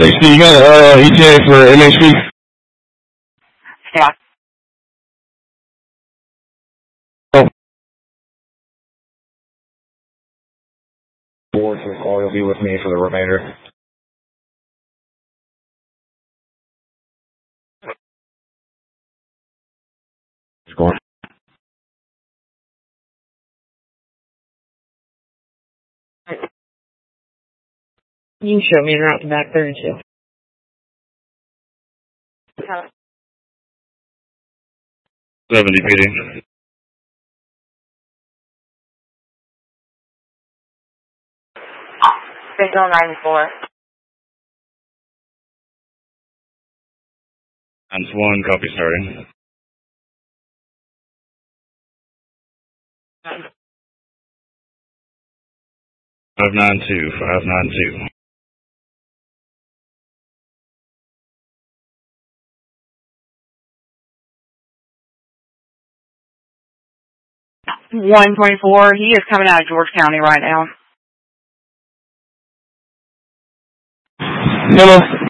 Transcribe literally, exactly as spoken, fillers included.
You got uh, E T A for M H P? Yeah. Oh. Board for the call. You'll be with me for the remainder. It's going. You can show me around the back there too. seventy P D. Signal ninety-four. Times one, copy starting. five nine two, five nine two. one twenty-four. He is coming out of George County right now. Hello.